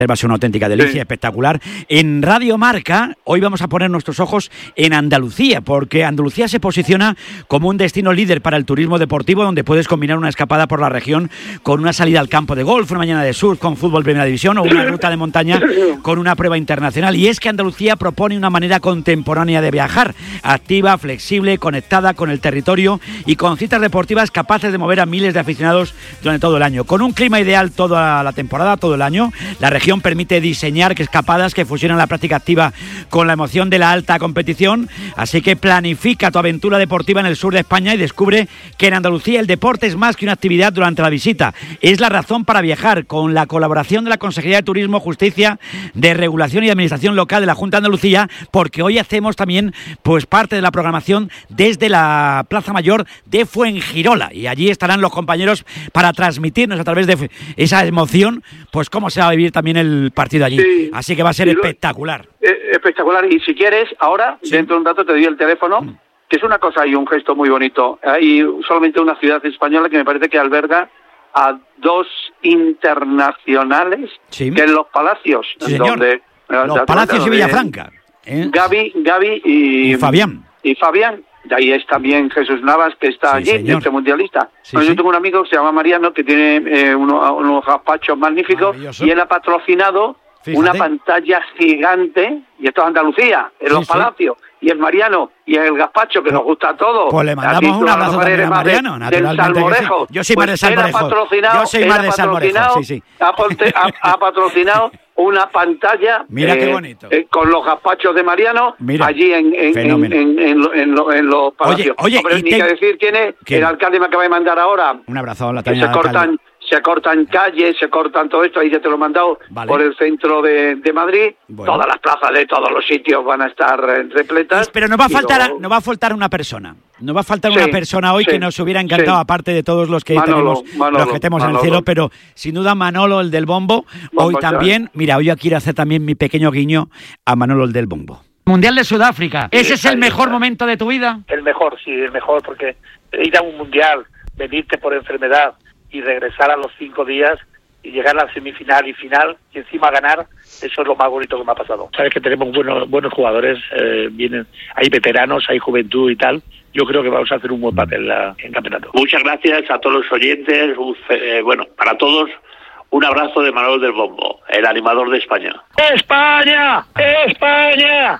Va a ser una auténtica delicia, espectacular. En Radio Marca, hoy vamos a poner nuestros ojos en Andalucía, porque Andalucía se posiciona como un destino líder para el turismo deportivo, donde puedes combinar una escapada por la región con una salida al campo de golf, una mañana de surf con fútbol primera división o una ruta de montaña con una prueba internacional. Y es que Andalucía propone una manera contemporánea de viajar, activa, flexible, conectada con el territorio y con citas deportivas capaces de mover a miles de aficionados durante todo el año. Con un clima ideal toda la temporada, todo el año, la región permite diseñar escapadas que fusionan la práctica activa con la emoción de la alta competición, así que planifica tu aventura deportiva en el sur de España y descubre que en Andalucía el deporte es más que una actividad durante la visita, es la razón para viajar, con la colaboración de la Consejería de Turismo, Justicia, de Regulación y Administración Local de la Junta de Andalucía, porque hoy hacemos también pues parte de la programación desde la Plaza Mayor de Fuengirola, y allí estarán los compañeros para transmitirnos a través de esa emoción pues cómo se va a vivir también el partido allí. Sí. Así que va a ser espectacular. Espectacular. Y si quieres, ahora, dentro de un rato te doy el teléfono, que es una cosa y un gesto muy bonito. Hay solamente una ciudad española que me parece que alberga a 2 internacionales, que en Los Palacios. Sí, donde, Los Palacios y Villafranca. Gaby y Fabián. Y Fabián. De ahí es también Jesús Navas, que está allí, este mundialista. Yo tengo un amigo que se llama Mariano, que tiene unos gazpachos magníficos, y él ha patrocinado una pantalla gigante, y esto es Andalucía, en Los Palacios, y el Mariano, y el gazpacho, que nos gusta a todos. Pues le mandamos un abrazo también a Mariano, naturalmente. Sí. Yo soy más de Salmorejo. Yo soy más de Salmorejo, sí. Ha patrocinado una pantalla, mira qué bonito, con los gazpachos de Mariano, allí en Los Palacios. Oye, ni que decir quién es. El alcalde me acaba de mandar ahora. Un abrazo a la que se cortan calles, se cortan todo esto, ahí ya te lo he mandado, por el centro de Madrid. Bueno. Todas las plazas de todos los sitios van a estar repletas. Pero nos va a faltar una persona. Nos va a faltar una persona hoy que nos hubiera encantado, aparte de todos los que tenemos en el cielo, pero sin duda Manolo, el del bombo. Hoy también, mira, hoy yo quiero hacer también mi pequeño guiño a Manolo, el del bombo. Mundial de Sudáfrica, ¿ese es el mejor momento de tu vida? El mejor, porque ir a un mundial, venirte por enfermedad y regresar a los 5 días y llegar a la semifinal y final y encima ganar, eso es lo más bonito que me ha pasado. Sabes que tenemos buenos jugadores, hay veteranos, hay juventud y tal. Yo creo que vamos a hacer un buen papel en campeonato. Muchas gracias a todos los oyentes. Para todos, un abrazo de Manolo del Bombo, el animador de España. ¡España! ¡España!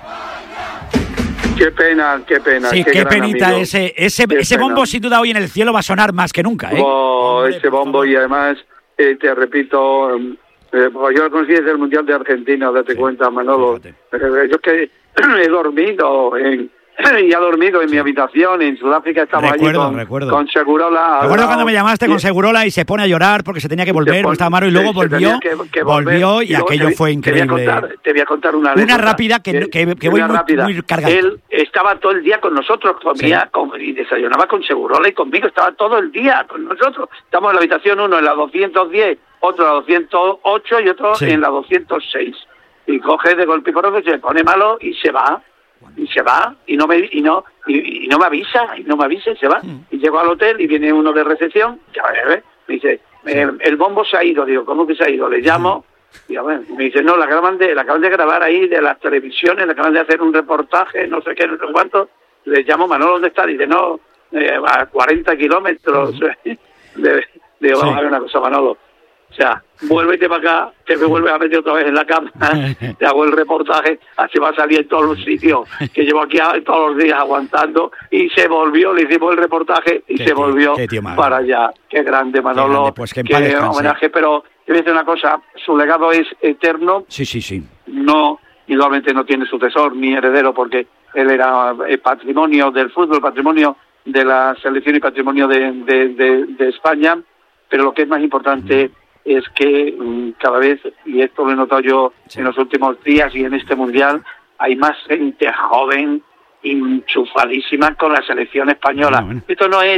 Qué pena. Sí, qué penita ese bombo, sin duda, hoy en el cielo va a sonar más que nunca, ¿eh? Ese bombo, y además, te repito, yo lo conocí desde el Mundial de Argentina, date cuenta, Manolo. Yo es que he dormido en mi habitación en Sudáfrica, estaba allí con Segurola. Recuerdo cuando me llamaste con Segurola y se pone a llorar porque se tenía que volver, porque estaba malo, y luego volvió y aquello fue increíble. Te voy a contar una rápida que voy muy cargado. Él estaba todo el día con nosotros, comía y desayunaba con Segurola y conmigo, estaba todo el día con nosotros. Estamos en la habitación, uno en la 210, otro en la 208 y otro en la 206. Y coge de golpe y porrazo, se pone malo y se va. Y no me avisa y se va. Y llego al hotel y viene uno de recepción, me dice, el bombo se ha ido. Digo, ¿cómo que se ha ido? Le llamo, y me dice, no, la acaban de grabar ahí de las televisiones, le acaban de hacer un reportaje, no sé qué, no sé cuánto. Le llamo, Manolo, ¿dónde está? Dice, no, a 40 kilómetros. Digo, vamos a ver una cosa, Manolo. O sea, vuélvete para acá, que me vuelves a meter otra vez en la cama, te hago el reportaje, así va a salir en todos los sitios, que llevo aquí todos los días aguantando, y se volvió, le hicimos el reportaje y se volvió para allá. Qué grande, Manolo, qué homenaje, pero te voy a decir una cosa, su legado es eterno. Sí. No, igualmente no tiene sucesor ni heredero, porque él era patrimonio del fútbol, patrimonio de la selección y patrimonio de España, pero lo que es más importante es que cada vez, y esto lo he notado yo en los últimos días y en este mundial, hay más gente joven enchufadísima con la selección española. Esto no es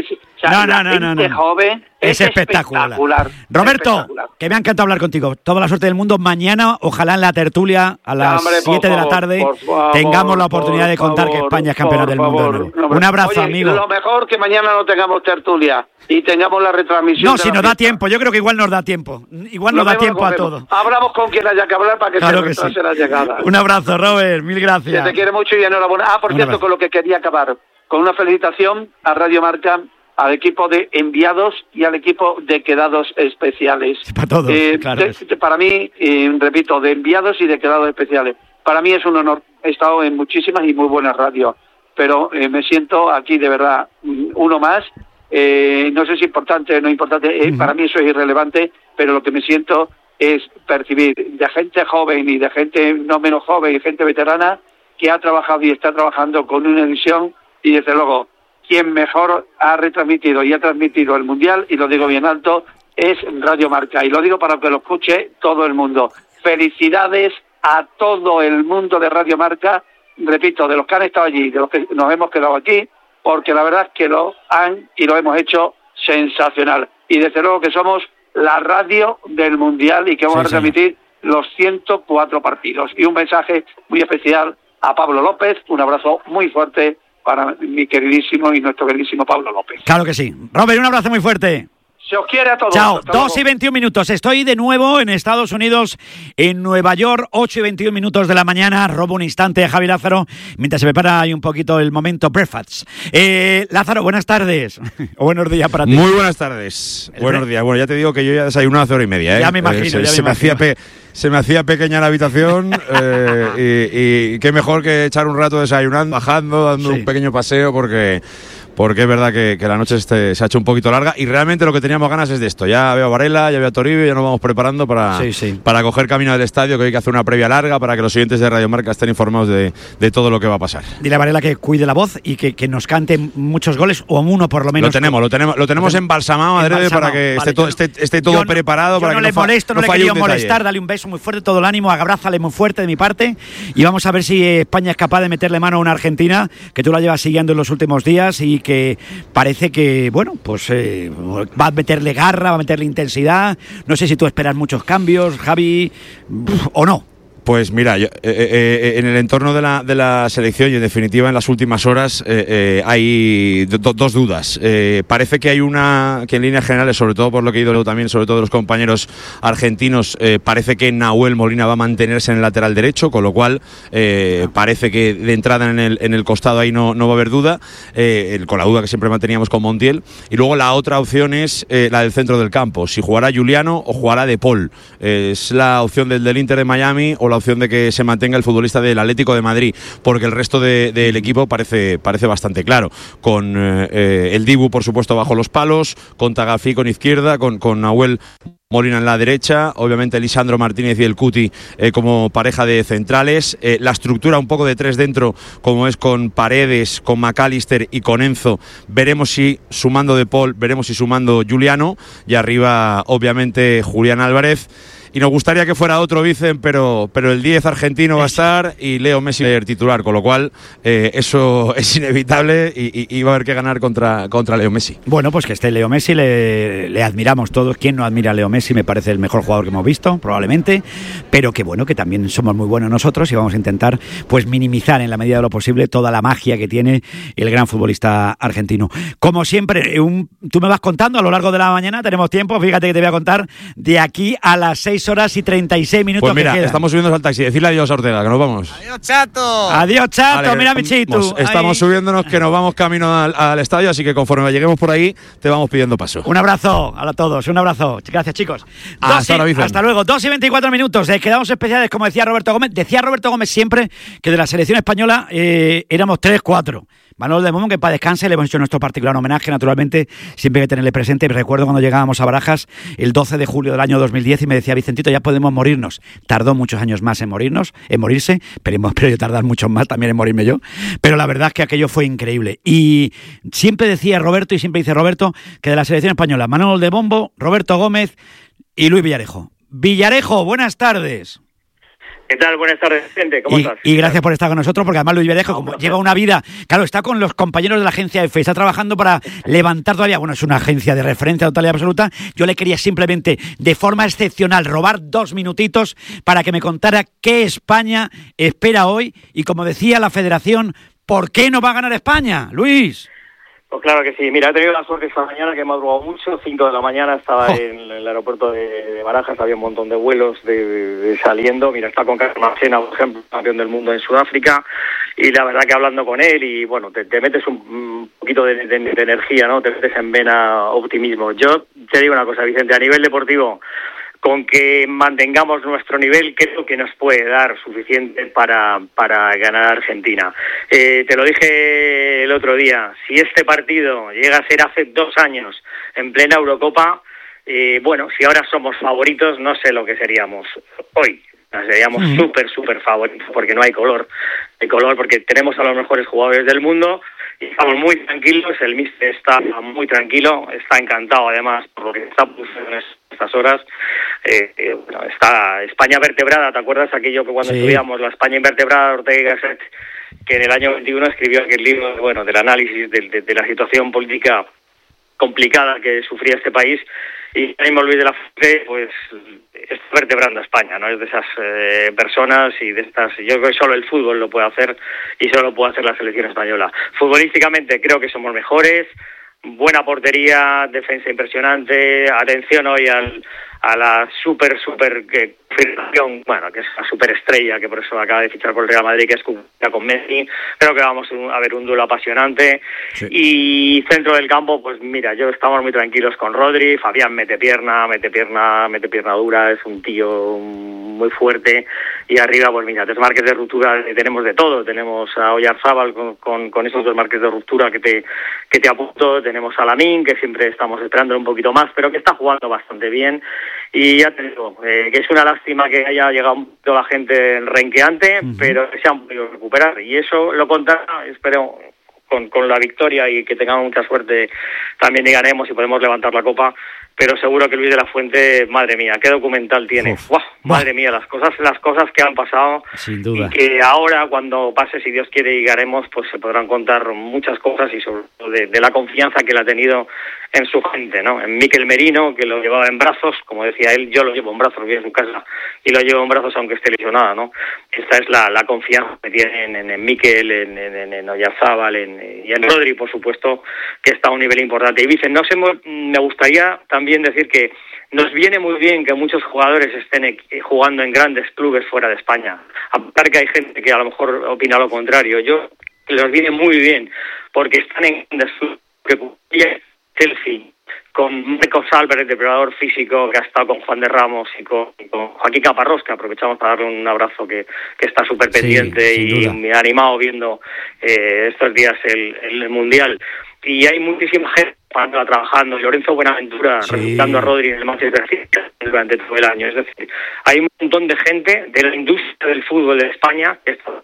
sea, No. joven es espectacular. Roberto, espectacular. Que me ha encantado hablar contigo. Toda la suerte del mundo. Mañana, ojalá en la tertulia a las 7 de la tarde tengamos la oportunidad de contar que España es campeona del mundo. Un abrazo, amigo. Lo mejor que mañana no tengamos tertulia y tengamos la retransmisión. No, si nos da tiempo. Yo creo que igual nos da tiempo. Igual nos da tiempo a todo. Hablamos con quien haya que hablar para que se retrase la llegada. Un abrazo, Robert. Mil gracias. Que te quiere mucho y enhorabuena. Por cierto, con lo que quería acabar. Con una felicitación a Radio Marca, al equipo de enviados y al equipo de quedados especiales. Para todos, claro. Para mí, repito, de enviados y de quedados especiales. Para mí es un honor. He estado en muchísimas y muy buenas radios, pero me siento aquí de verdad uno más. No sé si importante o no importante, para mí eso es irrelevante, pero lo que me siento es percibir de gente joven y de gente no menos joven y gente veterana que ha trabajado y está trabajando con una visión. Y desde luego, quien mejor ha retransmitido y ha transmitido el Mundial, y lo digo bien alto, es Radio Marca. Y lo digo para que lo escuche todo el mundo. Felicidades a todo el mundo de Radio Marca, repito, de los que han estado allí, de los que nos hemos quedado aquí, porque la verdad es que lo han y lo hemos hecho sensacional. Y desde luego que somos la radio del Mundial y que vamos a retransmitir los 104 partidos. Y un mensaje muy especial a Pablo López, un abrazo muy fuerte para mi queridísimo y nuestro queridísimo Pablo López. Claro que sí. Robert, un abrazo muy fuerte. Se os quiere a todos. Chao. 2:21. Estoy de nuevo en Estados Unidos, en Nueva York, 8:21 de la mañana. Robo un instante a Javi Lázaro, mientras se prepara ahí un poquito el momento breakfast. Lázaro, buenas tardes. O buenos días para ti. Muy buenas tardes. Buenos días. Bueno, ya te digo que yo ya desayuno hace hora y media. Ya me imagino. Se me hacía pequeña la habitación y qué mejor que echar un rato desayunando, bajando, dando un pequeño paseo porque es verdad que la noche se ha hecho un poquito larga y realmente lo que teníamos ganas es de esto. Ya veo a Varela, ya veo a Toribio, ya nos vamos preparando para coger camino del estadio, que hay que hacer una previa larga para que los oyentes de Radio Marca estén informados de todo lo que va a pasar. Dile a Varela que cuide la voz y que nos cante muchos goles o uno por lo menos. Lo tenemos embalsamado, adrede, para que esté todo preparado. Yo no le molesto, no le quería molestar, dale un beso muy fuerte, todo el ánimo, abrázale muy fuerte de mi parte y vamos a ver si España es capaz de meterle mano a una Argentina que tú la llevas siguiendo en los últimos días y que parece que, bueno, pues va a meterle garra, va a meterle intensidad. No sé si tú esperas muchos cambios, Javi, o no. Pues mira, en el entorno de la selección y en definitiva en las últimas horas hay dos dudas. Parece que hay que en líneas generales, sobre todo por lo que he ido también, sobre todo de los compañeros argentinos, parece que Nahuel Molina va a mantenerse en el lateral derecho, con lo cual parece que de entrada en el costado ahí no va a haber duda, con la duda que siempre manteníamos con Montiel. Y luego la otra opción es la del centro del campo, si jugará Giuliano o jugará De Paul. Es la opción del Inter de Miami o la opción de que se mantenga el futbolista del Atlético de Madrid, porque el resto del equipo parece bastante claro, con el Dibu por supuesto bajo los palos, con Tagafí con izquierda, con Nahuel Molina en la derecha, obviamente Lisandro Martínez y el Cuti como pareja de centrales, la estructura un poco de tres dentro como es con Paredes, con McAllister y con Enzo, veremos si sumando De Paul, veremos si sumando Giuliano y arriba obviamente Julián Álvarez. Y nos gustaría que fuera otro Vicen, pero el 10 argentino va a estar y Leo Messi el titular, con lo cual eso es inevitable y va a haber que ganar contra Leo Messi. Bueno, pues que esté Leo Messi, le admiramos todos. ¿Quién no admira a Leo Messi? Me parece el mejor jugador que hemos visto, probablemente, pero que bueno, que también somos muy buenos nosotros y vamos a intentar pues minimizar en la medida de lo posible toda la magia que tiene el gran futbolista argentino. Como siempre, tú me vas contando a lo largo de la mañana, tenemos tiempo, fíjate que te voy a contar de aquí a las 6 horas y 36 minutos. Pues mira, que estamos subiéndonos al taxi. Decirle adiós a Ortega, que nos vamos. Adiós, chato. Adiós, chato. Vale, mira, Michitu. Estamos subiéndonos, que nos vamos camino al estadio, así que conforme lleguemos por ahí, te vamos pidiendo paso. Un abrazo a todos, un abrazo. Gracias, chicos. Hasta luego. 2:24. Quedamos especiales, como decía Roberto Gómez. Decía Roberto Gómez siempre que de la selección española éramos 3-4. Manolo de Momo, que para descanse, le hemos hecho nuestro particular homenaje, naturalmente, siempre hay que tenerle presente. Recuerdo cuando llegábamos a Barajas el 12 de julio del año 2010 y me decía, Vicentito, ya podemos morirnos. Tardó muchos años más en morirse, pero yo tardar muchos más también en morirme yo. Pero la verdad es que aquello fue increíble. Y siempre decía Roberto, y siempre dice Roberto, que de la selección española, Manolo de Bombo, Roberto Gómez y Luis Villarejo. Villarejo, buenas tardes. ¿Qué tal? Buenas tardes, gente. ¿Cómo estás? Y gracias por estar con nosotros, porque además Luis Verdejo, como lleva una vida, claro, está con los compañeros de la agencia EFE, está trabajando para levantar todavía, bueno, es una agencia de referencia total y absoluta. Yo le quería simplemente, de forma excepcional, robar 2 minutitos para que me contara qué España espera hoy y, como decía la Federación, ¿por qué no va a ganar España, Luis? Pues claro que sí. Mira, he tenido la suerte esta mañana que he madrugado mucho. 5 de la mañana estaba en el aeropuerto de Barajas, había un montón de vuelos de saliendo. Mira, está con Carlos Macena, por ejemplo, campeón del mundo en Sudáfrica, y la verdad que hablando con él, y bueno, te metes un poquito de energía, ¿no? Te metes en vena optimismo. Yo te digo una cosa, Vicente, a nivel deportivo, con que mantengamos nuestro nivel, creo que nos puede dar suficiente para ganar a Argentina. Te lo dije el otro día, si este partido llega a ser hace 2 años, en plena Eurocopa, bueno, si ahora somos favoritos, no sé lo que seríamos hoy. Seríamos súper favoritos, porque no hay color. Hay color porque tenemos a los mejores jugadores del mundo y estamos muy tranquilos. El míster está muy tranquilo, está encantado además por lo que está pusiendo en estas horas. Bueno, está España vertebrada. ¿Te acuerdas aquello que cuando estudiamos la España invertebrada de Ortega y Gasset, que en el año 21 escribió aquel libro, bueno, del análisis de la situación política complicada que sufría este país? Y mismo Luis de la Fuente, pues, está vertebrando a España, ¿no? Es de esas personas y de estas... Yo creo que solo el fútbol lo puede hacer y solo lo puede hacer la selección española. Futbolísticamente creo que somos mejores, buena portería, defensa impresionante, atención hoy a la super confirmación, bueno, que es la superestrella, que por eso acaba de fichar por el Real Madrid, que es Cucurella con Messi. Creo que vamos a ver un duelo apasionante. Sí. Y centro del campo, pues mira, estamos muy tranquilos con Rodri. Fabián mete pierna dura, es un tío muy fuerte. Y arriba, pues mira, 3 marques de ruptura, tenemos de todo. Tenemos a Oyarzábal con esos 2 marques de ruptura que te apunto. Tenemos a Lamine, que siempre estamos esperando un poquito más, pero que está jugando bastante bien. Y ya te digo, que es una lástima que haya llegado un poquito la gente renqueante, pero que se han podido recuperar. Y eso lo contará, espero, con la victoria, y que tengamos mucha suerte también y ganemos y podemos levantar la copa. Pero seguro que Luis de la Fuente, madre mía, qué documental tiene. Madre mía, las cosas que han pasado. Sin duda. Y que ahora, cuando pase, si Dios quiere, y llegaremos, pues se podrán contar muchas cosas, y sobre todo de la confianza que él ha tenido en su gente, ¿no? En Mikel Merino, que lo llevaba en brazos, como decía él, yo lo llevo en brazos, vivo en su casa, y lo llevo en brazos aunque esté lesionada, ¿no? Esta es la confianza que tienen en Mikel, en Oyarzábal, y en Rodri, por supuesto, que está a un nivel importante. Y Vicen, me gustaría también decir que nos viene muy bien que muchos jugadores estén jugando en grandes clubes fuera de España. A pesar que hay gente que a lo mejor opina lo contrario, nos viene muy bien, porque están en grandes clubes. Chelsea, con Marcos Álvarez, de preparador físico, que ha estado con Juan de Ramos, y con Joaquín Caparrós, que aprovechamos para darle un abrazo, que está súper pendiente y me ha animado viendo estos días el Mundial. Y hay muchísima gente trabajando, Lorenzo Buenaventura reclutando a Rodri en el Manchester City durante todo el año. Es decir, hay un montón de gente de la industria del fútbol de España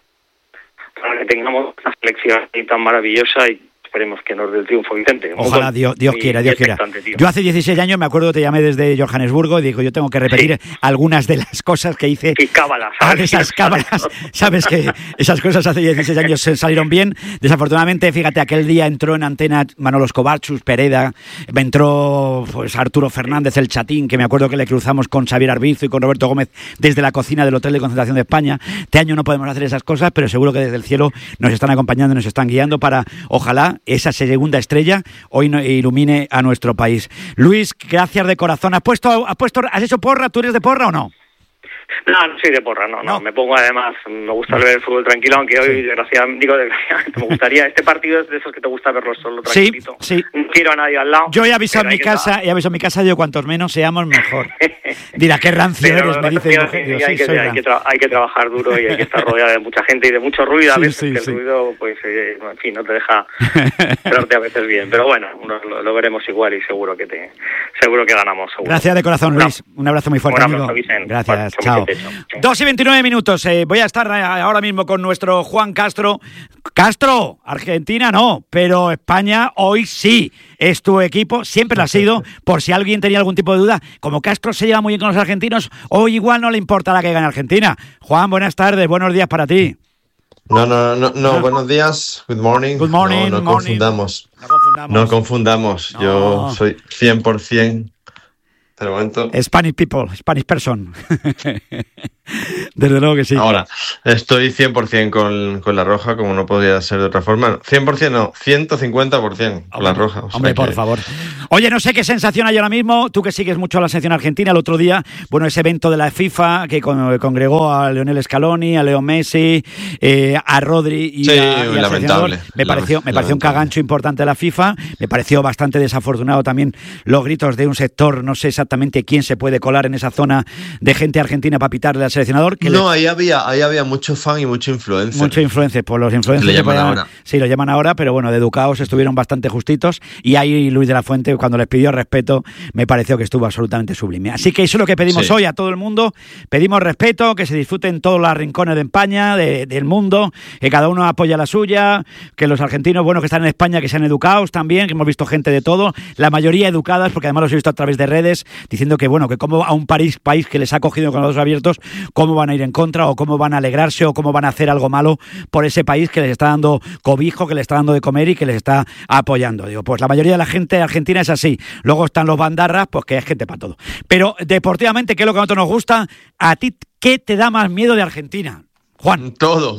para que tengamos una selección tan maravillosa, y esperemos que nos dé el triunfo, Vicente. Ojalá, Dios quiera. Yo hace 16 años, me acuerdo, te llamé desde Johannesburgo y digo, yo tengo que repetir algunas de las cosas que hice. Y cábalas. Esas cábalas. Sabes que esas cosas hace 16 años salieron bien. Desafortunadamente, fíjate, aquel día entró en antena Manolo Escobar, Chus Pereda, entró pues Arturo Fernández, el chatín, que me acuerdo que le cruzamos con Xavier Arbizo y con Roberto Gómez desde la cocina del Hotel de Concentración de España. Este año no podemos hacer esas cosas, pero seguro que desde el cielo nos están acompañando, nos están guiando para, ojalá, esa segunda estrella hoy ilumine a nuestro país. Luis, gracias de corazón. ¿Has hecho porra? ¿Tú eres de porra o no? No soy de porra, no. Me pongo, además, me gusta ver el fútbol tranquilo, aunque hoy, desgraciadamente, me gustaría. Este partido es de esos que te gusta verlo solo tranquilito. Sí. No quiero a nadie al lado. Yo he avisado en mi casa, digo, cuantos menos seamos, mejor. Dirá, qué rancio eres, me dice. Hay que trabajar duro, y hay que estar rodeado de mucha gente y de mucho ruido. A veces el ruido, pues, en fin, no te deja esperarte a veces bien. Pero bueno, lo veremos igual, y seguro que ganamos. Seguro. Gracias de corazón, Luis. Un abrazo muy fuerte, amigo. Gracias, chao. 2:29 minutos. Voy a estar ahora mismo con nuestro Juan Castro Castro, Argentina no, pero España hoy sí es tu equipo, siempre lo ha sido, por si alguien tenía algún tipo de duda. Como Castro se lleva muy bien con los argentinos, hoy igual no le importará que gane Argentina. Juan, buenas tardes, buenos días para ti. No, buenos días, good morning. Good morning, no morning. No confundamos. No. Yo soy 100%, de momento. Spanish people, Spanish person. Desde luego que sí. Ahora, estoy 100% con la roja, como no podía ser de otra forma. 100% no, 150% con la roja. O sea Hombre, por favor. Oye, no sé qué sensación hay ahora mismo. Tú que sigues mucho a la selección argentina, el otro día, bueno, ese evento de la FIFA que congregó a Lionel Scaloni, a Leo Messi, a Rodri y al lamentable. Me pareció un cagancho importante de la FIFA. Me pareció bastante desafortunado también los gritos de un sector, no sé exactamente quién se puede colar en esa zona de gente argentina para pitarle al seleccionador. Ahí había mucho fan y mucho influencer. Mucho influencer, pues los influencers le llaman ahora. Sí, lo llaman ahora, pero bueno, de educados estuvieron bastante justitos y ahí Luis de la Fuente, cuando les pidió respeto, me pareció que estuvo absolutamente sublime. Así que eso es lo que pedimos hoy a todo el mundo. Pedimos respeto, que se disfruten todos los rincones de España, del mundo, que cada uno apoya la suya, que los argentinos, bueno, que están en España, que sean educados también, que hemos visto gente de todo, la mayoría educadas, porque además los he visto a través de redes, diciendo que bueno, que como a un país que les ha cogido con los ojos abiertos, cómo van a ir en contra o cómo van a alegrarse o cómo van a hacer algo malo por ese país que les está dando cobijo, que les está dando de comer y que les está apoyando. Digo, pues la mayoría de la gente argentina es así. Luego están los bandarras, pues que es gente para todo. Pero deportivamente, ¿qué es lo que a nosotros nos gusta? ¿A ti qué te da más miedo de Argentina? Juan. Todo.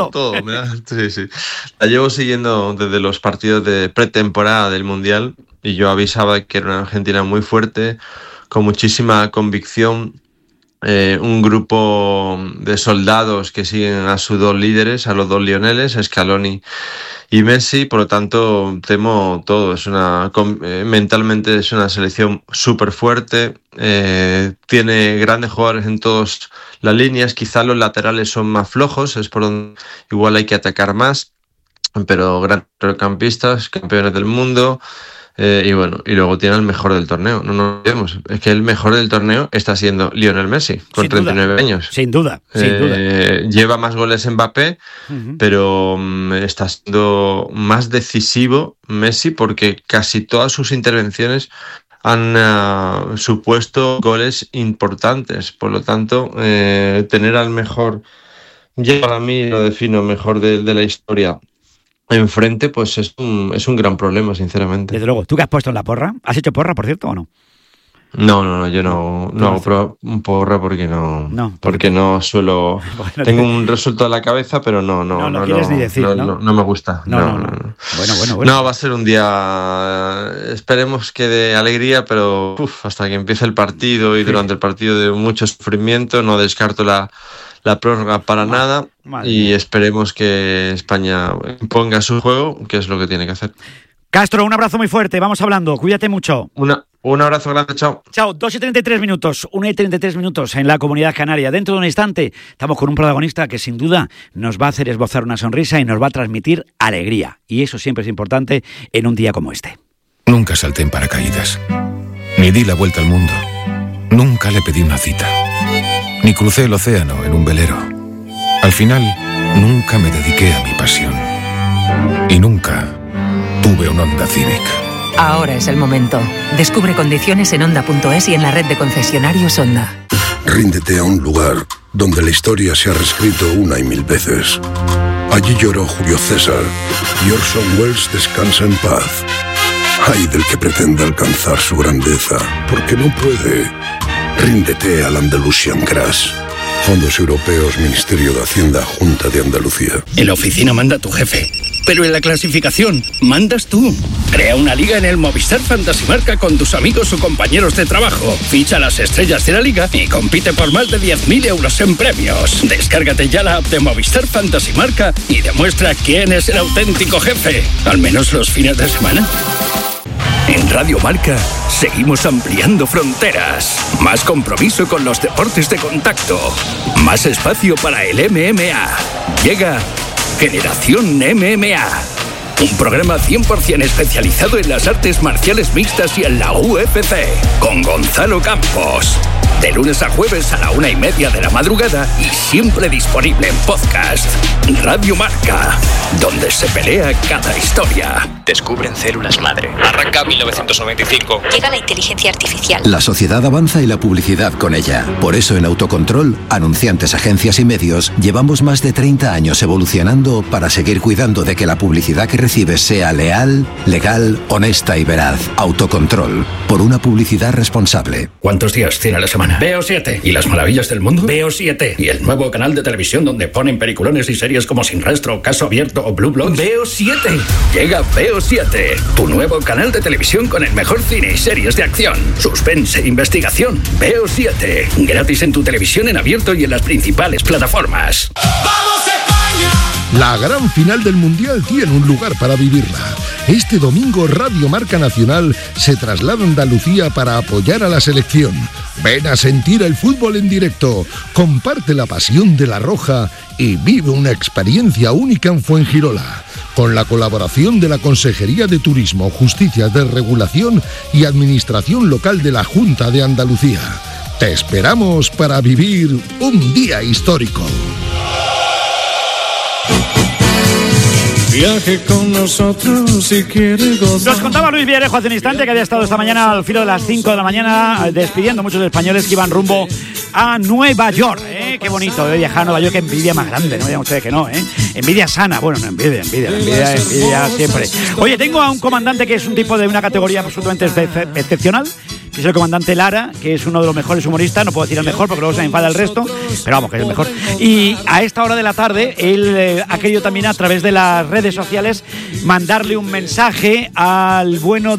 Sí. La llevo siguiendo desde los partidos de pretemporada del Mundial y yo avisaba que era una Argentina muy fuerte, con muchísima convicción, un grupo de soldados que siguen a sus dos líderes, a los dos Lioneles, Scaloni y Messi. Por lo tanto, temo todo. Mentalmente es una selección súper fuerte, tiene grandes jugadores en todas las líneas, quizás los laterales son más flojos, es por donde igual hay que atacar más, pero grandes campistas, campeones del mundo. Y luego tiene el mejor del torneo. No nos olvidemos, es que el mejor del torneo está siendo Lionel Messi, con 39 años. Sin duda. Lleva más goles Mbappé, pero está siendo más decisivo Messi porque casi todas sus intervenciones han supuesto goles importantes. Por lo tanto, tener al mejor, yo para mí lo defino mejor de la historia, enfrente, pues es un gran problema, sinceramente. Desde luego. ¿Tú qué has puesto en la porra? ¿Has hecho porra, por cierto, o no? No, yo no hago porra porque no suelo. Bueno, tengo un resultado en la cabeza, pero no quieres ni decir, ¿no? No me gusta. No. Bueno. No, va a ser un día, esperemos que de alegría, pero hasta que empiece el partido y durante el partido de mucho sufrimiento, no descarto la prórroga para nada y esperemos que España ponga su juego, que es lo que tiene que hacer. Castro, un abrazo muy fuerte, vamos hablando, cuídate mucho. Un abrazo grande, chao. Chao, 2:33 minutos, 1:33 minutos en la Comunidad Canaria. Dentro de un instante estamos con un protagonista que sin duda nos va a hacer esbozar una sonrisa y nos va a transmitir alegría. Y eso siempre es importante en un día como este. Nunca salté en paracaídas, ni di la vuelta al mundo, nunca le pedí una cita, ni crucé el océano en un velero. Al final, nunca me dediqué a mi pasión. Y nunca tuve un Honda Civic. Ahora es el momento. Descubre condiciones en Honda.es y en la red de concesionarios Honda. Ríndete a un lugar donde la historia se ha reescrito una y mil veces. Allí lloró Julio César y Orson Welles descansa en paz. Ay del que pretenda alcanzar su grandeza, porque no puede. Ríndete al Andalusian Crash. Fondos Europeos, Ministerio de Hacienda, Junta de Andalucía. En la oficina manda tu jefe, pero en la clasificación mandas tú. Crea una liga en el Movistar Fantasy Marca con tus amigos o compañeros de trabajo. Ficha las estrellas de la liga y compite por más de 10.000 euros en premios. Descárgate ya la app de Movistar Fantasy Marca y demuestra quién es el auténtico jefe, al menos los fines de semana. En Radio Marca seguimos ampliando fronteras. Más compromiso con los deportes de contacto. Más espacio para el MMA. Llega Generación MMA. Un programa 100% especializado en las artes marciales mixtas y en la UFC. Con Gonzalo Campos. De lunes a jueves a la 1:30 de la madrugada y siempre disponible en podcast. Radio Marca, donde se pelea cada historia. Descubren células madre. Arranca 1995. Llega la inteligencia artificial. La sociedad avanza y la publicidad con ella. Por eso en Autocontrol, anunciantes, agencias y medios, llevamos más de 30 años evolucionando para seguir cuidando de que la publicidad que recibes sea leal, legal, honesta y veraz. Autocontrol, por una publicidad responsable. ¿Cuántos días tiene la semana? Veo 7. ¿Y las maravillas del mundo? Veo 7. ¿Y el nuevo canal de televisión donde ponen peliculones y series como Sin Rastro, Caso Abierto o Blue Bloods? Veo 7. Llega Veo 7, tu nuevo canal de televisión con el mejor cine y series de acción, suspense, investigación. Veo 7, gratis en tu televisión en abierto y en las principales plataformas. ¡Vamos España! La gran final del Mundial tiene un lugar para vivirla. Este domingo Radio Marca Nacional se traslada a Andalucía para apoyar a la selección. Ven a sentir el fútbol en directo, comparte la pasión de la Roja y vive una experiencia única en Fuengirola, con la colaboración de la Consejería de Turismo, Justicia de Regulación y Administración Local de la Junta de Andalucía. Te esperamos para vivir un día histórico. Viaje con nosotros si quiere gozar. Nos contaba Luis Villarejo hace un instante que había estado esta mañana al filo de las 5 de la mañana despidiendo a muchos españoles que iban rumbo a Nueva York. Qué bonito viajar a Nueva York, qué envidia más grande, no digan ustedes que no, envidia sana, bueno, no envidia siempre. Oye, tengo a un comandante que es un tipo de una categoría absolutamente excepcional, que es el comandante Lara, que es uno de los mejores humoristas, no puedo decir el mejor porque luego se me enfada el resto, pero vamos, que es el mejor. Y a esta hora de la tarde, él ha querido también a través de las redes sociales mandarle un mensaje al bueno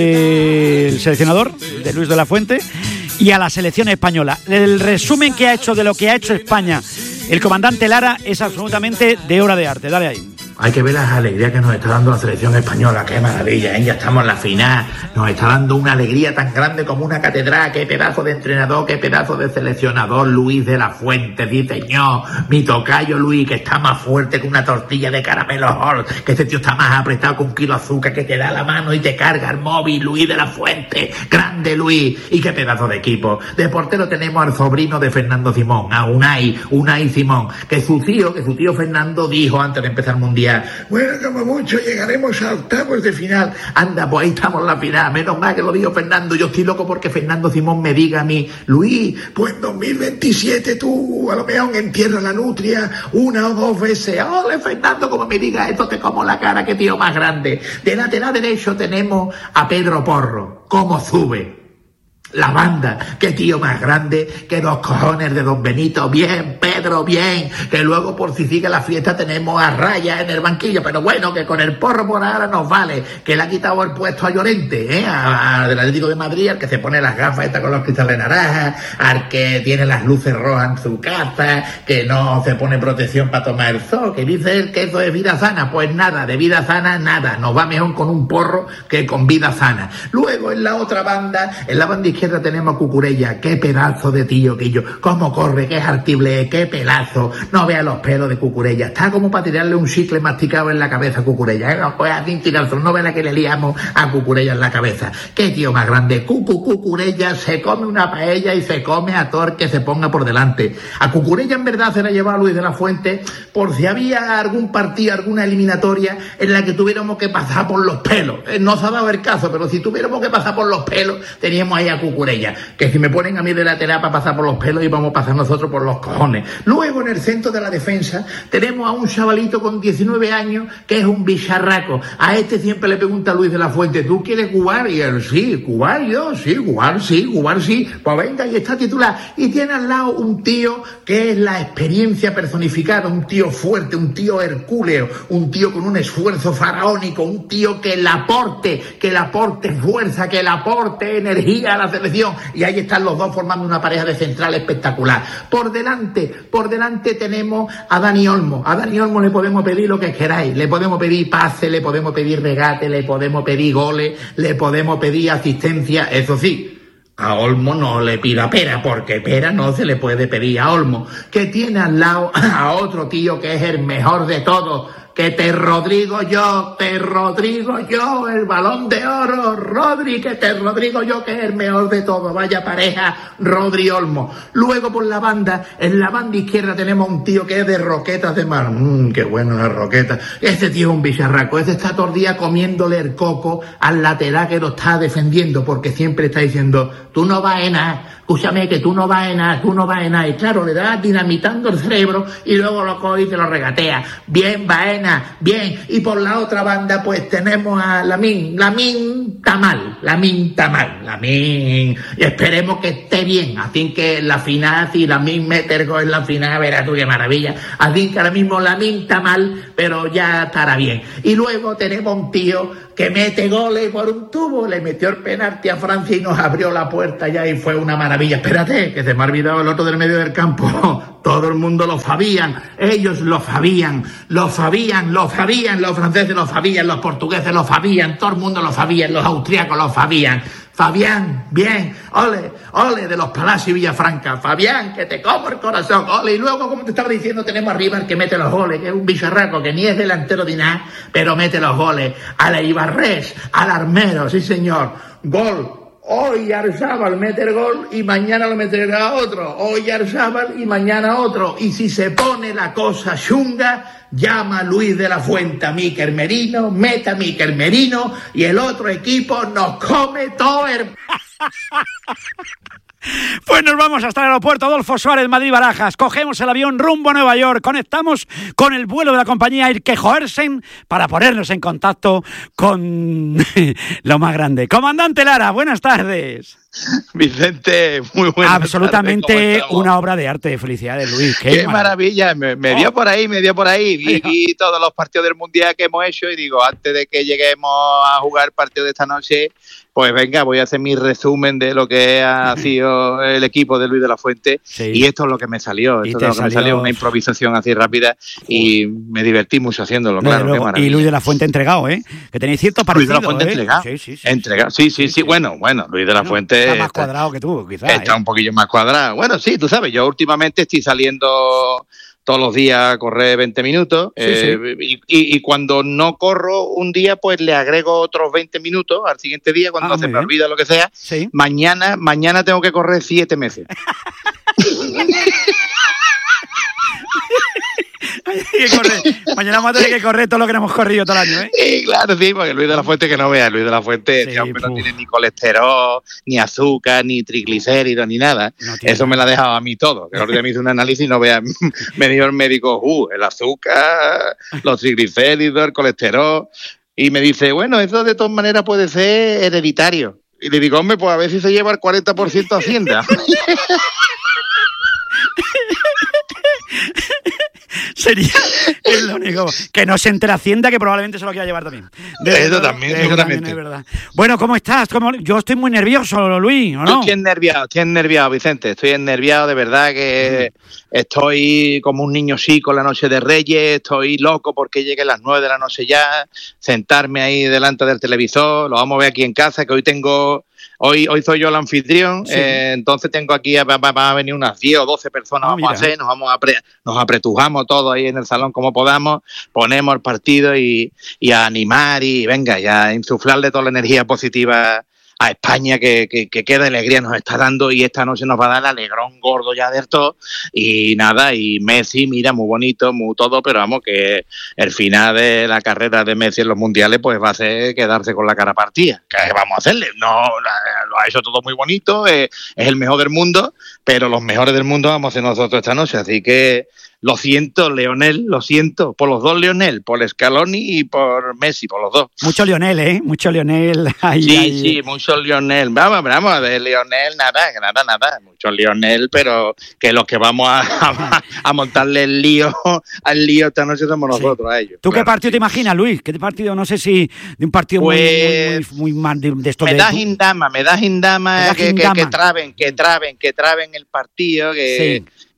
del seleccionador, de Luis de la Fuente, y a la selección española. El resumen que ha hecho de lo que ha hecho España el comandante Lara es absolutamente de obra de arte. Dale ahí. Hay que ver las alegrías que nos está dando la selección española, qué maravilla, ya estamos en la final, nos está dando una alegría tan grande como una catedral, qué pedazo de entrenador, qué pedazo de seleccionador, Luis de la Fuente, sí señor, mi tocayo Luis, que está más fuerte que una tortilla de caramelo Hall, que este tío está más apretado que un kilo de azúcar, que te da la mano y te carga el móvil, Luis de la Fuente, grande Luis, y qué pedazo de equipo. De portero tenemos al sobrino de Fernando Simón, a Unai Simón, que su tío Fernando dijo antes de empezar el Mundial, bueno, como mucho llegaremos a octavos de final. Anda, pues ahí estamos en la final. Menos mal que lo dijo Fernando. Yo estoy loco porque Fernando Simón me diga a mí, Luis, pues en 2027 tú a lo mejor entierras la nutria una o dos veces. Ole, Fernando, como me diga esto, te como la cara, qué tío más grande. De lateral derecho tenemos a Pedro Porro. ¿Cómo sube? La banda, qué tío más grande, que dos cojones de Don Benito, bien, Pedro, bien, que luego por si sigue la fiesta tenemos a Raya en el banquillo, pero bueno, que con el Porro por ahora nos vale, que le ha quitado el puesto a Llorente, del Atlético de Madrid, al que se pone las gafas estas con los cristales naranjas, al que tiene las luces rojas en su casa, que no se pone protección para tomar el sol, que dice él que eso es vida sana, pues nada, de vida sana nada, nos va mejor con un porro que con vida sana. Luego en la otra banda, en la banda izquierda tenemos a Cucurella, qué pedazo de tío que yo, cómo corre, qué artible, qué pelazo, no vea los pelos de Cucurella, está como para tirarle un chicle masticado en la cabeza a Cucurella, no pues así tirarse, no vea la que le liamos a Cucurella en la cabeza, qué tío más grande, Cucurella se come una paella y se come a todo el que se ponga por delante. A Cucurella en verdad se la llevaba Luis de la Fuente por si había algún partido, alguna eliminatoria en la que tuviéramos que pasar por los pelos, no se ha dado el caso, pero si tuviéramos que pasar por los pelos, teníamos ahí a Cucurella, que si me ponen a mí de lateral para pasar por los pelos y vamos a pasar nosotros por los cojones. Luego en el centro de la defensa tenemos a un chavalito con 19 años que es un bicharraco. A este siempre le pregunta Luis de la Fuente, ¿tú quieres jugar? Y él, sí, jugar yo, sí, jugar sí. Pues venga, y está titular. Y tiene al lado un tío que es la experiencia personificada, un tío fuerte, un tío hercúleo, un tío con un esfuerzo faraónico, un tío que le aporte fuerza, que le aporte energía a la selección, y ahí están los dos formando una pareja de central espectacular. Por delante tenemos a Dani Olmo. A Dani Olmo le podemos pedir lo que queráis, le podemos pedir pase, le podemos pedir regate, le podemos pedir goles, le podemos pedir asistencia, eso sí. A Olmo no le pida pera, porque pera no se le puede pedir a Olmo, que tiene al lado a otro tío que es el mejor de todos, que te Rodrigo yo, el Balón de Oro, Rodri, que te Rodrigo yo, que es el mejor de todo, vaya pareja, Rodri Olmo. Luego por la banda, en la banda izquierda tenemos un tío que es de Roquetas de Mar, qué bueno la Roqueta, este tío es un bicharraco, este está todo el día comiéndole el coco al lateral que lo está defendiendo, porque siempre está diciendo, tú no vas en nada, escúchame que tú no vas en nada, y claro, le das dinamitando el cerebro y luego lo coge y te lo regatea. Bien, Baena, bien. Y por la otra banda, pues tenemos a Lamine Tamal. Y esperemos que esté bien. Así que en la final, si Lamine mete el gol en la final, verás tú qué maravilla. Así que ahora mismo Lamine Tamal, pero ya estará bien. Y luego tenemos un tío que mete goles por un tubo, le metió el penalti a Francia y nos abrió la puerta ya y fue una maravilla. Espérate, que se me ha olvidado el otro del medio del campo. Todo el mundo lo sabían, ellos lo sabían, los franceses lo sabían, los portugueses lo sabían, todo el mundo lo sabía, los austríacos lo sabían. Fabián, bien, ole de los Palacios y Villafranca, Fabián, que te como el corazón, ole. Y luego, como te estaba diciendo, tenemos arriba el que mete los goles, que es un bicharraco, que ni es delantero de nada, pero mete los goles, a la Ibarres, al Armero, sí señor, gol. Hoy Arzábal mete el gol y mañana lo meterá otro. Hoy Arzábal y mañana otro. Y si se pone la cosa chunga, llama a Luis de la Fuente a Mikel Merino, meta a Mikel Merino y el otro equipo nos come todo el... Pues nos vamos hasta el aeropuerto Adolfo Suárez, Madrid-Barajas. Cogemos el avión rumbo a Nueva York. Conectamos con el vuelo de la compañía Air Joersen para ponernos en contacto con lo más grande. Comandante Lara, buenas tardes. Vicente, muy buenas absolutamente tardes, una obra de arte. Felicidades, Luis. Qué maravilla. Me dio por ahí. Vi todos los partidos del Mundial que hemos hecho y digo, antes de que lleguemos a jugar el partido de esta noche, pues venga, voy a hacer mi resumen de lo que ha sido el equipo de Luis de la Fuente. Sí. Y esto es lo que me salió. Una improvisación así rápida y me divertí mucho haciéndolo, claro. Qué maravilla. Y Luis de la Fuente entregado, ¿eh? Que tenéis cierto parecido. Luis de la Fuente entregado. Sí. Entregado. Sí. Bueno, Luis de la Fuente está más cuadrado que tú, quizás. Está un poquillo más cuadrado. Bueno, sí, tú sabes, yo últimamente estoy saliendo todos los días a correr 20 minutos y cuando no corro un día, pues le agrego otros 20 minutos al siguiente día cuando se me olvida lo que sea. Sí. Mañana tengo que correr 7 meses. Mañana vamos a tener que correr todo lo que no hemos corrido todo el año, ¿eh? Sí, claro, sí, porque Luis de la Fuente, que no vea, Luis de la Fuente, ese hombre no tiene ni colesterol, ni azúcar, ni triglicéridos, ni nada. Eso me lo ha dejado a mí todo. Que el otro día me hice un análisis y no vea, me dijo el médico, el azúcar, los triglicéridos, el colesterol, y me dice, bueno, eso de todas maneras puede ser hereditario. Y le digo, hombre, pues a ver si se lleva el 40% Hacienda. Sería lo único. Que no se entere Hacienda, que probablemente se lo quiera llevar también. Eso también, seguramente. Es verdad. Bueno, ¿cómo estás? Yo estoy muy nervioso, Luis, ¿o no? Yo estoy ennerviado, Vicente. Estoy ennerviado, de verdad que estoy como un niño chico la noche de Reyes. Estoy loco porque llegue a las 9 de la noche ya. Sentarme ahí delante del televisor. Lo vamos a ver aquí en casa, que hoy tengo... Hoy soy yo el anfitrión, entonces tengo aquí, va a venir unas 10 o 12 personas, nos apretujamos todos ahí en el salón como podamos, ponemos el partido y a animar y venga, ya a insuflarle toda la energía positiva a España que qué de alegría nos está dando y esta noche nos va a dar el alegrón gordo ya de todo y nada, y Messi, mira, muy bonito, muy todo, pero vamos, que el final de la carrera de Messi en los mundiales pues va a ser quedarse con la cara partida. ¿Qué vamos a hacerle? No, lo ha hecho todo muy bonito, es el mejor del mundo, pero los mejores del mundo vamos a ser nosotros esta noche, así que lo siento, Lionel, lo siento, por los dos Lionel, por Scaloni y por Messi, por los dos. Mucho Lionel, ¿eh? Mucho Lionel. Sí, mucho Lionel. Vamos, de Lionel nada. Mucho Lionel, pero que los que vamos a montarle el lío al lío esta noche somos nosotros, a ellos. ¿Tú qué partido te imaginas, Luis? ¿Qué partido? No sé si de un partido pues, muy mal de esto. Me das indama que traben el partido,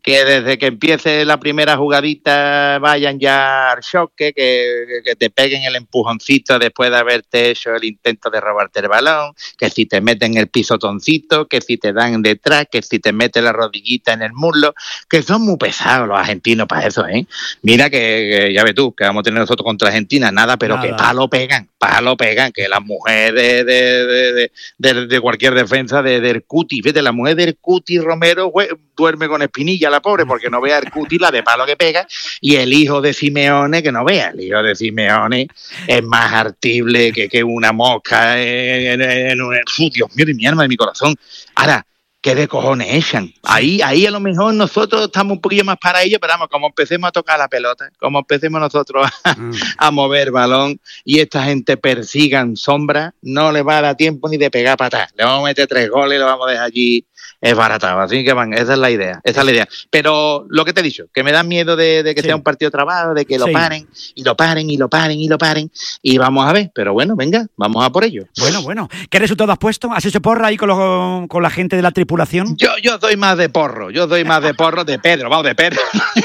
que desde que empiece la primera jugadita vayan ya al choque, que te peguen el empujoncito después de haberte hecho el intento de robarte el balón, que si te meten el pisotoncito, que si te dan detrás, que si te meten la rodillita en el muslo, que son muy pesados los argentinos para eso, ¿eh? Mira que ya ves tú, que vamos a tener nosotros contra Argentina, nada, pero nada. Que palo pegan, que la mujer de cualquier defensa del Cuti, fíjate, la mujer del Cuti Romero duerme con espinilla la pobre, porque no vea el Cuti la de palo que pega, y el hijo de Simeone, que no vea, el hijo de Simeone es más hartible que una mosca en un... Dios mío, mi alma, de mi corazón. Ahora, ¿qué de cojones echan? Ahí a lo mejor nosotros estamos un poquillo más para ello, pero vamos, como empecemos a tocar la pelota, como empecemos nosotros a mover balón y esta gente persigan sombra, no le va a dar tiempo ni de pegar patas. Le vamos a meter 3 goles y lo vamos a dejar allí esbaratado. Así que esa es la idea. Pero lo que te he dicho, que me da miedo de que sea un partido trabado, de que lo paren, y vamos a ver. Pero bueno, venga, vamos a por ello. Bueno. ¿Qué resultado has puesto? ¿Has hecho porra ahí con la gente de la tripulación? Yo doy más de porro. De Pedro, vamos, de Pedro.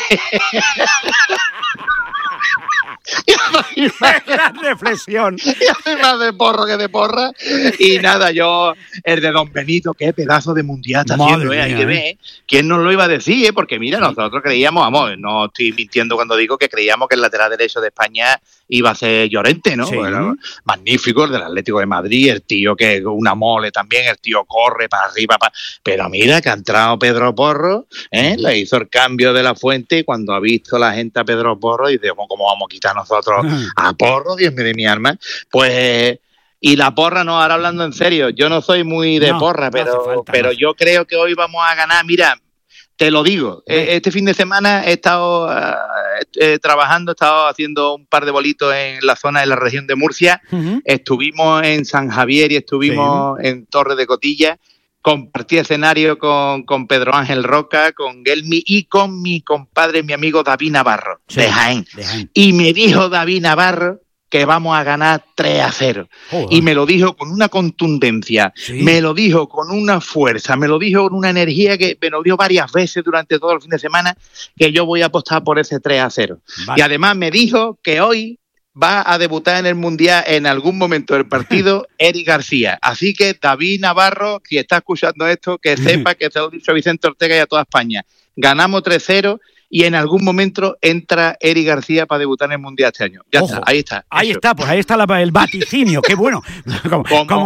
Gran reflexión. Yo soy más de porro que de porra. Y nada, yo, el de Don Benito, qué pedazo de mundial está haciendo, hay que ver. ¿Quién nos lo iba a decir? Porque mira, nosotros creíamos, vamos, no estoy mintiendo cuando digo que creíamos que el lateral derecho de España iba a ser Llorente, ¿no? Sí. Bueno, magnífico, el del Atlético de Madrid, el tío que es una mole también, el tío corre para arriba, pero mira que ha entrado Pedro Porro, le hizo el cambio de la fuente, y cuando ha visto la gente a Pedro Porro, dice, ¿cómo vamos a quitar nosotros a Porro? Dios mío de mi alma. Pues... Y la porra, no, ahora hablando en serio, yo no soy muy de porra, pero yo creo que hoy vamos a ganar. Mira, te lo digo, este fin de semana he estado trabajando, he estado haciendo un par de bolitos en la zona de la región de Murcia. Estuvimos en San Javier y estuvimos en Torre de Cotilla. Compartí escenario con Pedro Ángel Roca, con Gelmi y con mi compadre, mi amigo David Navarro, de Jaén. Y me dijo David Navarro que vamos a ganar 3-0. Y me lo dijo con una contundencia, me lo dijo con una fuerza, me lo dijo con una energía que me lo dio varias veces durante todo el fin de semana, que yo voy a apostar por ese 3-0. Vale. Y además me dijo que hoy va a debutar en el Mundial en algún momento del partido Eric García. Así que David Navarro, si está escuchando esto, que sepa que se lo ha dicho a Vicente Ortega y a toda España. Ganamos 3-0 y en algún momento entra Eric García para debutar en el Mundial este año. Ya está, ahí está. Ahí está, pues ahí está el vaticinio, qué bueno. Como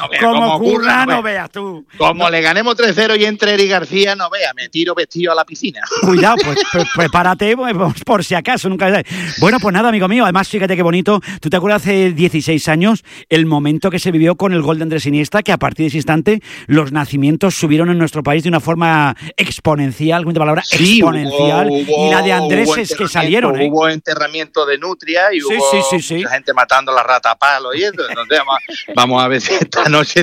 ocurra, no veas tú. Como le ganemos 3-0 y entre Eric García, no veas, me tiro vestido a la piscina. Cuidado, pues prepárate, pues, por si acaso, nunca sabes. Bueno, pues nada, amigo mío, además fíjate qué bonito. ¿Tú te acuerdas hace 16 años el momento que se vivió con el gol de Andrés Iniesta, que a partir de ese instante los nacimientos subieron en nuestro país de una forma exponencial, ¿cómo te palabra? Exponencial. Y la de Andrés es que salieron. Hubo enterramiento de nutria y hubo mucha gente matando la rata a palo y eso. Entonces vamos a ver si esta noche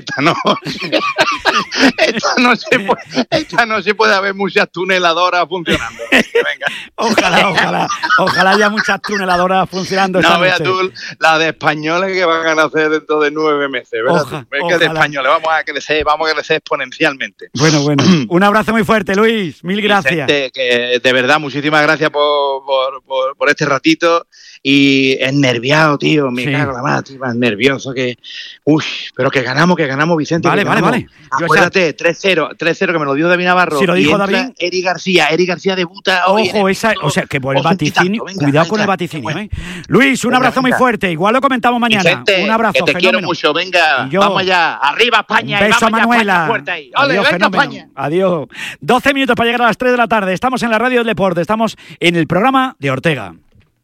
puede haber muchas tuneladoras funcionando. Venga. Ojalá haya muchas tuneladoras funcionando. No veas tú la de españoles que van a nacer dentro de 9 meses, ¿verdad? Que de españoles vamos a crecer exponencialmente. Bueno. Un abrazo muy fuerte, Luis. Mil gracias. Vicente, que de verdad, muchísimas gracias por este ratito. Y nerviado, tío, me cago en la madre, tío, más nervioso que... Uy, pero que ganamos, Vicente. Vale. Acuérdate, 3-0, que me lo dio David Navarro. Si lo dijo David... Eric García debuta hoy. Ojo, o sea, que por el vaticinio, cuidado con el vaticinio, ¿eh? Luis, un abrazo muy fuerte, igual lo comentamos mañana. Vicente, un abrazo, que te quiero mucho, venga, vamos allá, arriba España. Un beso a Manuela. Ahí. Ole, adiós, venga España. Adiós. 12 minutos para llegar a las 3 de la tarde, estamos en la Radio del Deporte, estamos en el programa de Ortega.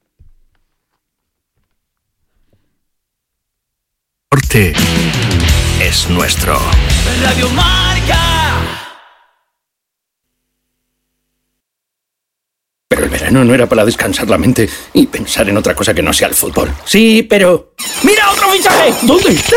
Norte es nuestro. Radio Marca. Pero el verano no era para descansar la mente y pensar en otra cosa que no sea el fútbol. Sí, pero... ¡Mira otro fichaje! ¿Dónde está?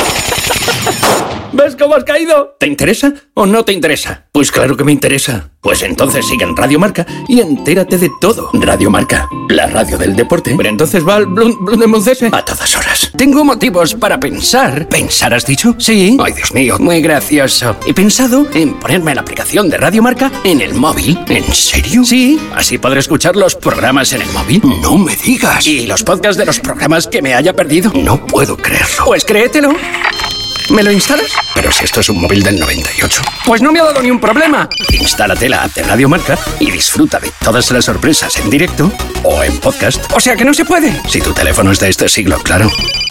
¿Ves cómo has caído? ¿Te interesa o no te interesa? Pues claro que me interesa. Pues entonces sigue en Radio Marca y entérate de todo. Radio Marca, la radio del deporte. Pero entonces va al Blundemoncese a todas horas. Tengo motivos para pensar. ¿Pensar has dicho? Sí. Ay, Dios mío, muy gracioso. He pensado en ponerme la aplicación de Radio Marca en el móvil. ¿En serio? Sí. Así podré escuchar los programas en el móvil. No me digas. Y los podcasts de los programas que me haya perdido. No puedo creerlo. Pues créetelo. ¿Me lo instalas? Pero si esto es un móvil del 98. Pues no me ha dado ni un problema. Instálate la app de Radio Marca y disfruta de todas las sorpresas en directo o en podcast. O sea que no se puede. Si tu teléfono es de este siglo, claro.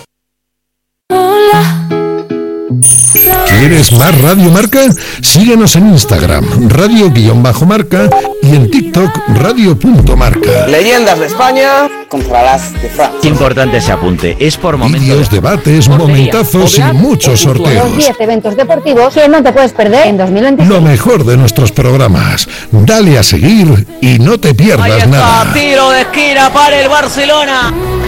¿Quieres más Radio Marca? Síguenos en Instagram, radio_marca y en TikTok, radio.marca. Leyendas de España contra las de Francia. Importante ese apunte, es por momentos. Vídeos, debates, momentazos y muchos sorteos. Los 10 eventos deportivos que no te puedes perder en 2025. Lo mejor de nuestros programas. Dale a seguir y no te pierdas nada. Tiro de esquina para el Barcelona.